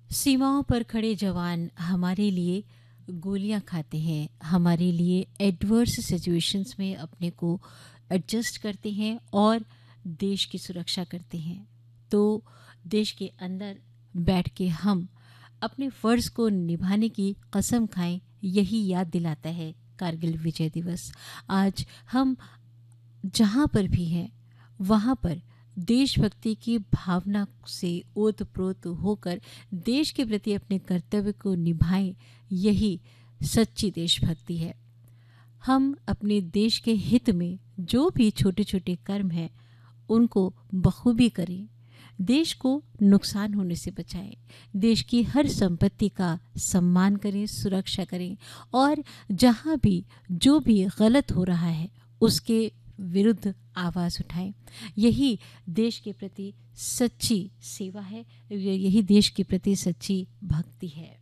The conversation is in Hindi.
सीमाओं पर खड़े जवान हमारे लिए गोलियां खाते हैं, हमारे लिए एडवर्स सिचुएशंस में अपने को एडजस्ट करते हैं और देश की सुरक्षा करते हैं। तो देश के अंदर बैठ के हम अपने फ़र्ज़ को निभाने की कसम खाएं, यही याद दिलाता है कारगिल विजय दिवस। आज हम जहाँ पर भी हैं वहाँ पर देशभक्ति की भावना से ओतप्रोत होकर देश के प्रति अपने कर्तव्य को निभाएं, यही सच्ची देशभक्ति है। हम अपने देश के हित में जो भी छोटे छोटे कर्म हैं उनको बखूबी करें, देश को नुकसान होने से बचाएं, देश की हर संपत्ति का सम्मान करें, सुरक्षा करें और जहाँ भी जो भी गलत हो रहा है उसके विरुद्ध आवाज़ उठाएं। यही देश के प्रति सच्ची सेवा है, यही देश के प्रति सच्ची भक्ति है।